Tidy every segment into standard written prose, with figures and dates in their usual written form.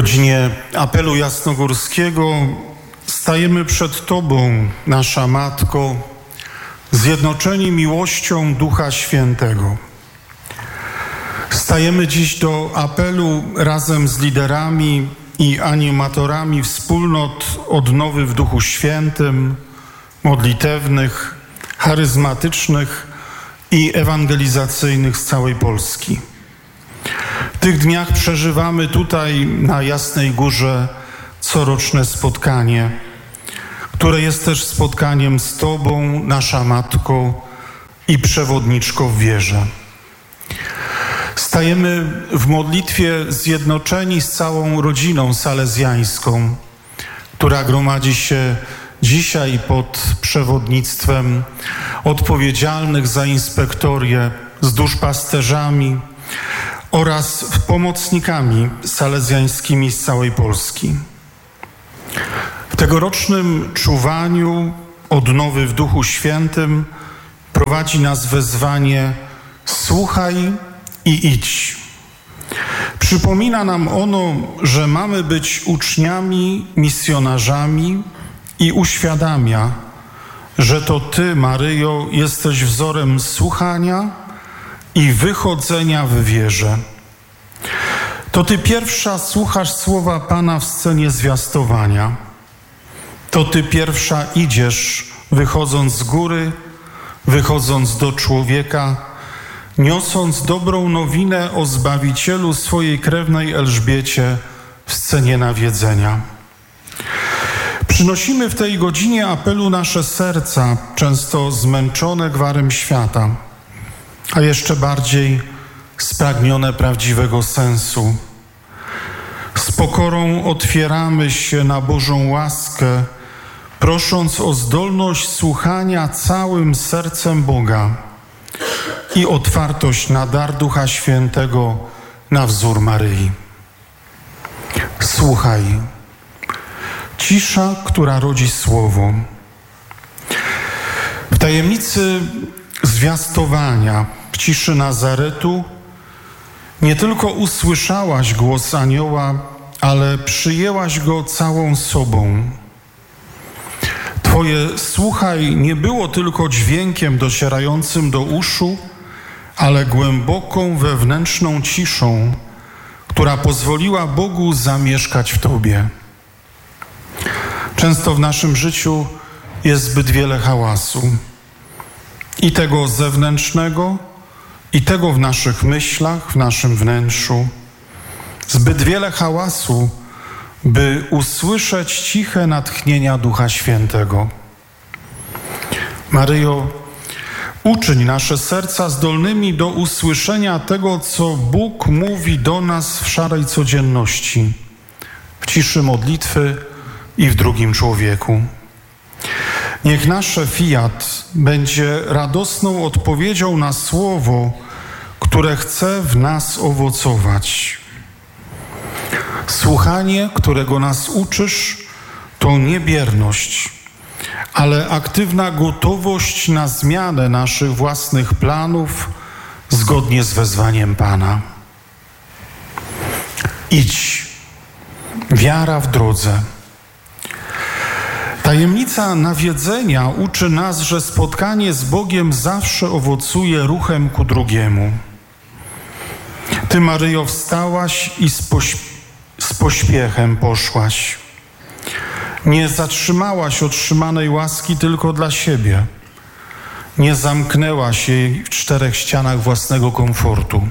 godzinie apelu jasnogórskiego stajemy przed Tobą, nasza Matko, zjednoczeni miłością Ducha Świętego. Stajemy dziś do apelu razem z liderami i animatorami wspólnot odnowy w Duchu Świętym, modlitewnych, charyzmatycznych i ewangelizacyjnych z całej Polski. W tych dniach przeżywamy tutaj na Jasnej Górze coroczne spotkanie, które jest też spotkaniem z Tobą, nasza Matko i przewodniczko w wierze. Stajemy w modlitwie zjednoczeni z całą rodziną salezjańską, która gromadzi się dzisiaj pod przewodnictwem odpowiedzialnych za inspektorię z duszpasterzami oraz pomocnikami salezjańskimi z całej Polski. W tegorocznym czuwaniu odnowy w Duchu Świętym prowadzi nas wezwanie: słuchaj i idź. Przypomina nam ono, że mamy być uczniami, misjonarzami i uświadamia, że to Ty, Maryjo, jesteś wzorem słuchania i wychodzenia w wierze. To Ty pierwsza słuchasz słowa Pana w scenie zwiastowania. To Ty pierwsza idziesz, wychodząc z góry, wychodząc do człowieka, niosąc dobrą nowinę o Zbawicielu swojej krewnej Elżbiecie w scenie nawiedzenia. Przynosimy w tej godzinie apelu nasze serca, często zmęczone gwarem świata, a jeszcze bardziej spragnione prawdziwego sensu. Z pokorą otwieramy się na Bożą łaskę, prosząc o zdolność słuchania całym sercem Boga i otwartość na dar Ducha Świętego na wzór Maryi. Słuchaj. Cisza, która rodzi słowo. W tajemnicy zwiastowania, w ciszy Nazaretu, nie tylko usłyszałaś głos anioła, ale przyjęłaś go całą sobą. Twoje słuchaj nie było tylko dźwiękiem docierającym do uszu, ale głęboką wewnętrzną ciszą, która pozwoliła Bogu zamieszkać w Tobie. Często w naszym życiu jest zbyt wiele hałasu. I tego zewnętrznego, i tego w naszych myślach, w naszym wnętrzu. Zbyt wiele hałasu, by usłyszeć ciche natchnienia Ducha Świętego. Maryjo, uczyń nasze serca zdolnymi do usłyszenia tego, co Bóg mówi do nas w szarej codzienności, w ciszy modlitwy i w drugim człowieku. Niech nasze fiat będzie radosną odpowiedzią na słowo, które chce w nas owocować. Słuchanie, którego nas uczysz, to nie bierność, ale aktywna gotowość na zmianę naszych własnych planów zgodnie z wezwaniem Pana. Idź. Wiara w drodze. Tajemnica nawiedzenia uczy nas, że spotkanie z Bogiem zawsze owocuje ruchem ku drugiemu. Ty, Maryjo, wstałaś i z pośpiechem poszłaś. Nie zatrzymałaś otrzymanej łaski tylko dla siebie. Nie zamknęłaś jej w 4 ścianach własnego komfortu.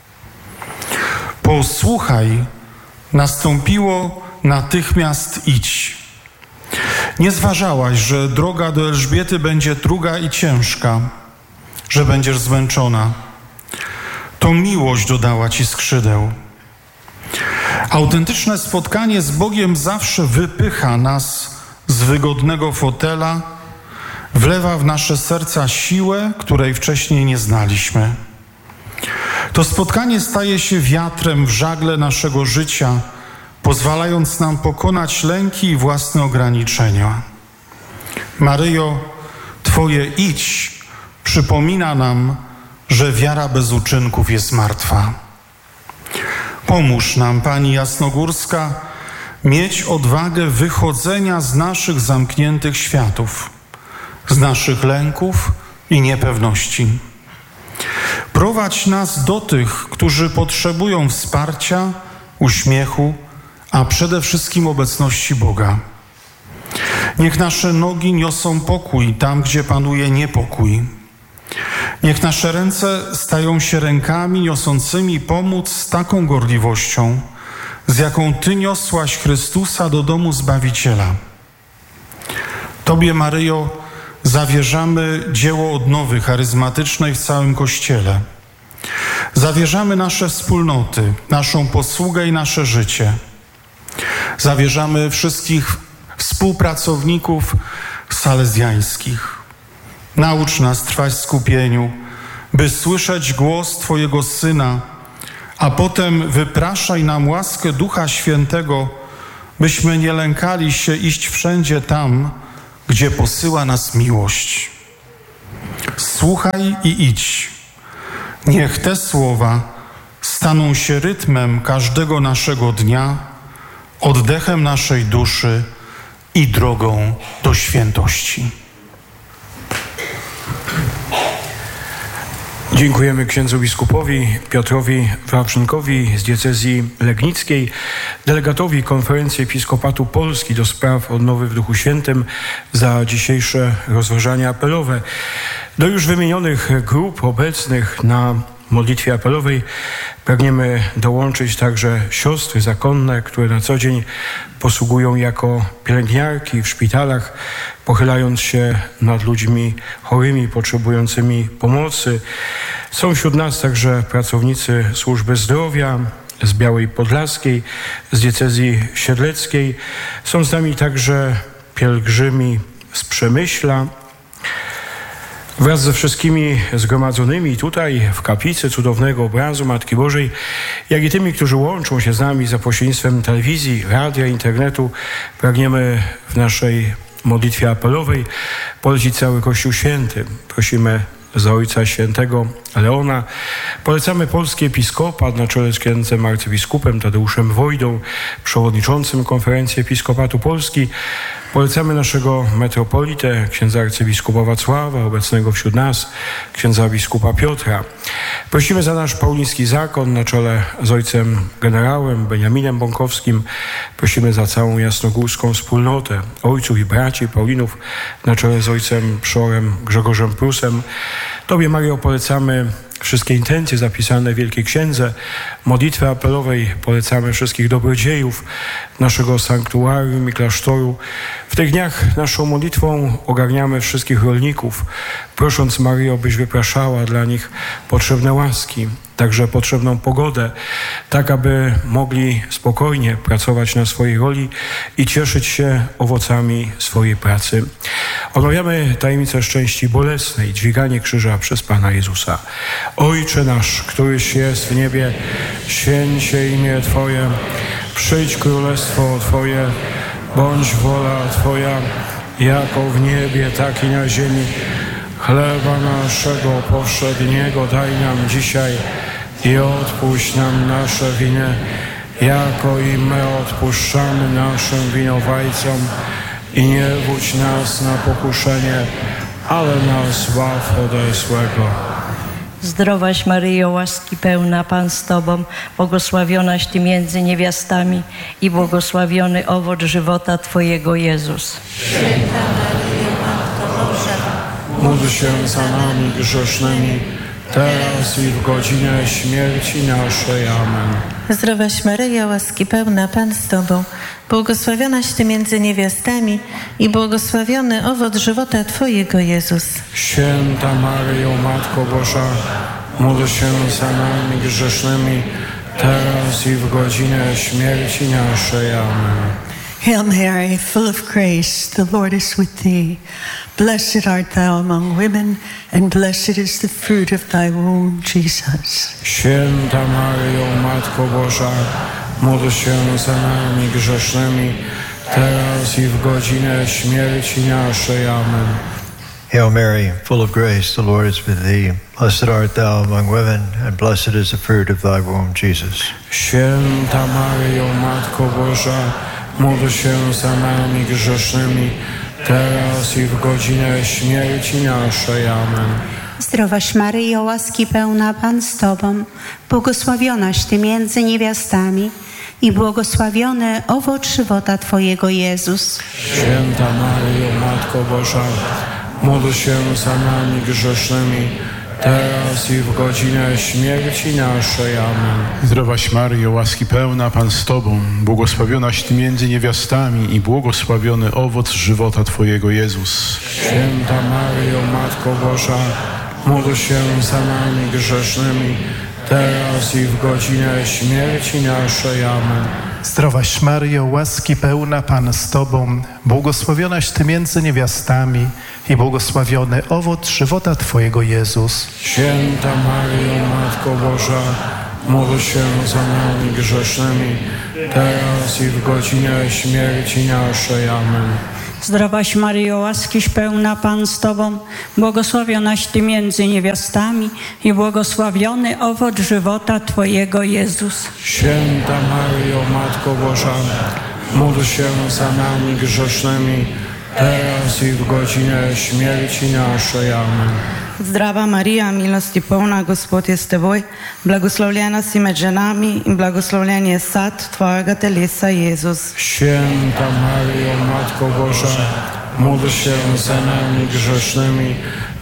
Posłuchaj, nastąpiło natychmiast idź. Nie zważałaś, że droga do Elżbiety będzie druga i ciężka, że będziesz zmęczona. To miłość dodała Ci skrzydeł. Autentyczne spotkanie z Bogiem zawsze wypycha nas z wygodnego fotela, wlewa w nasze serca siłę, której wcześniej nie znaliśmy. To spotkanie staje się wiatrem w żagle naszego życia, pozwalając nam pokonać lęki i własne ograniczenia. Maryjo, Twoje idź przypomina nam, że wiara bez uczynków jest martwa. Pomóż nam, Pani Jasnogórska, mieć odwagę wychodzenia z naszych zamkniętych światów, z naszych lęków i niepewności. Prowadź nas do tych, którzy potrzebują wsparcia, uśmiechu, a przede wszystkim obecności Boga. Niech nasze nogi niosą pokój tam, gdzie panuje niepokój. Niech nasze ręce stają się rękami niosącymi pomoc z taką gorliwością, z jaką Ty niosłaś Chrystusa do domu Zbawiciela. Tobie, Maryjo, zawierzamy dzieło odnowy charyzmatycznej w całym Kościele. Zawierzamy nasze wspólnoty, naszą posługę i nasze życie. Zawierzamy wszystkich współpracowników salezjańskich. Naucz nas trwać w skupieniu, by słyszeć głos Twojego Syna, a potem wypraszaj nam łaskę Ducha Świętego, byśmy nie lękali się iść wszędzie tam, gdzie posyła nas miłość. Słuchaj i idź. Niech te słowa staną się rytmem każdego naszego dnia, oddechem naszej duszy i drogą do świętości. Dziękujemy księdzu biskupowi Piotrowi Wawrzynkowi z diecezji legnickiej, delegatowi Konferencji Episkopatu Polski do spraw odnowy w Duchu Świętym za dzisiejsze rozważania apelowe. Do już wymienionych grup obecnych na modlitwie apelowej pragniemy dołączyć także siostry zakonne, które na co dzień posługują jako pielęgniarki w szpitalach, pochylając się nad ludźmi chorymi, potrzebującymi pomocy. Są wśród nas także pracownicy służby zdrowia z Białej Podlaskiej, z diecezji siedleckiej. Są z nami także pielgrzymi z Przemyśla. Wraz ze wszystkimi zgromadzonymi tutaj w kaplicy cudownego obrazu Matki Bożej, jak i tymi, którzy łączą się z nami za pośrednictwem telewizji, radia, internetu, pragniemy w naszej modlitwie apelowej polecić cały Kościół Święty. Prosimy za Ojca Świętego Leona. Polecamy polski episkopat na czele z księdzem arcybiskupem Tadeuszem Wojdą, przewodniczącym Konferencji Episkopatu Polski. Polecamy naszego metropolitę, księdza arcybiskupa Wacława, obecnego wśród nas, księdza biskupa Piotra. Prosimy za nasz pauliński zakon na czele z ojcem generałem Beniaminem Bąkowskim. Prosimy za całą jasnogórską wspólnotę ojców i braci Paulinów na czele z ojcem przeorem Grzegorzem Prusem. Tobie, Mario, polecamy wszystkie intencje zapisane w Wielkiej Księdze modlitwy apelowej. Polecamy wszystkich dobrodziejów naszego sanktuarium i klasztoru. W tych dniach naszą modlitwą ogarniamy wszystkich rolników, prosząc Maryjo, byś wypraszała dla nich potrzebne łaski, także potrzebną pogodę, tak aby mogli spokojnie pracować na swojej roli i cieszyć się owocami swojej pracy. Odmawiamy tajemnicę szczęści bolesnej, dźwiganie krzyża przez Pana Jezusa. Ojcze nasz, któryś jest w niebie, święć się imię Twoje, przyjdź królestwo Twoje, bądź wola Twoja, jako w niebie, tak i na ziemi. Chleba naszego powszedniego daj nam dzisiaj i odpuść nam nasze winy, jako i my odpuszczamy naszym winowajcom. I nie wódź nas na pokuszenie, ale nas zbaw ode złego. Zdrowaś Maryjo, łaski pełna, Pan z Tobą, błogosławionaś Ty między niewiastami i błogosławiony owoc żywota Twojego, Jezus. Święta Maryjo, Matko Boża, módl się za nami grzesznymi, teraz i w godzinę śmierci naszej. Amen. zdrowaś Maryjo, łaski pełna, Pan z Tobą, błogosławionaś Ty między niewiastami i błogosławiony owoc żywota Twojego, Jezus. Święta Maryjo, Matko Boża, módl się za nami grzesznymi, teraz i w godzinę śmierci naszej. Amen. Hail Mary, full of grace, the Lord is with Thee. Blessed art Thou among women, and blessed is the fruit of Thy womb, Jesus. Święta Maryjo, Matko Boża, módl się za nami grzesznymi, teraz i w godzinę śmierci naszej. Amen. Hail Mary, full of grace, the Lord is with thee. Blessed art thou among women, and blessed is the fruit of thy womb, Jesus. Święta Maryjo, Matko Boża, módl się za nami grzesznymi, teraz i w godzinę śmierci naszej. Amen. Zdrowaś Maryjo, łaski pełna, Pan z Tobą, błogosławionaś Ty między niewiastami i błogosławiony owoc żywota Twojego, Jezus. Święta Maryjo, Matko Boża, módl się za nami grzesznymi, teraz i w godzinę śmierci naszej. Amen. Zdrowaś Maryjo, łaski pełna, Pan z Tobą, błogosławionaś Ty między niewiastami i błogosławiony owoc żywota Twojego, Jezus. Święta Maryjo, Matko Boża, módl się za nami grzesznymi, teraz i w godzinę śmierci naszej. Amen. Zdrowaś Maryjo, łaski pełna, Pan z Tobą, błogosławionaś Ty między niewiastami i błogosławiony owoc żywota Twojego, Jezus. Święta Maryjo, Matko Boża, módl się za nami grzesznymi, teraz i w godzinę śmierci naszej. Amen. Zdrowaś Maryjo, łaskiś pełna, Pan z Tobą, błogosławionaś Ty między niewiastami i błogosławiony owoc żywota Twojego, Jezus. Święta Maryjo, Matko Boża, módl się za nami grzesznymi, teraz i w godzinę śmierci naszej. Amen. Zdrava Marija, milosti polna, Gospod je s teboj, blagoslovljena si med ženami in blagoslovljen je sad tvojega telesa, Jezus. Święta Maryjo, Matko Boża, módl się za nami grzesznymi,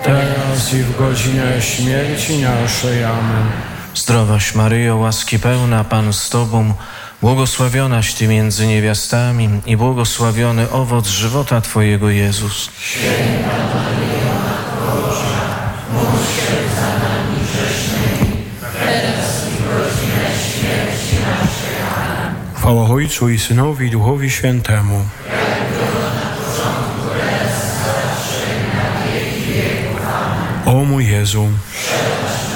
teraz i w godzinę śmierci naszej. Amen. Zdrowaś Maryjo, łaski pełna, Pan z Tobą, błogosławionaś Ty między niewiastami i błogosławiony owoc żywota Twojego, Jezus. Święta Maryjo, Matko Boża, módl się za nami grzesznymi, teraz i w godzinę śmierci naszej. Amen. Chwała Ojcu i Synowi i Duchowi Świętemu. O mój Jezu,